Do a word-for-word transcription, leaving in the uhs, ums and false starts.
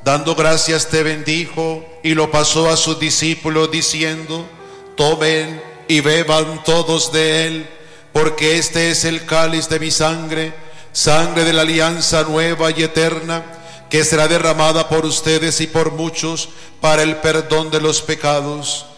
Dando gracias te bendijo y lo pasó a sus discípulos diciendo: tomen y beban todos de él, porque este es el cáliz de mi sangre, sangre de la alianza nueva y eterna, que será derramada por ustedes y por muchos para el perdón de los pecados.